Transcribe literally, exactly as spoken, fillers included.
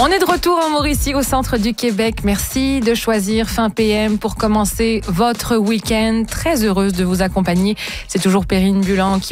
On est de retour en Mauricie, au centre du Québec. Merci de choisir Fin P M pour commencer votre week-end. Très heureuse de vous accompagner. C'est toujours Perrine Bulan qui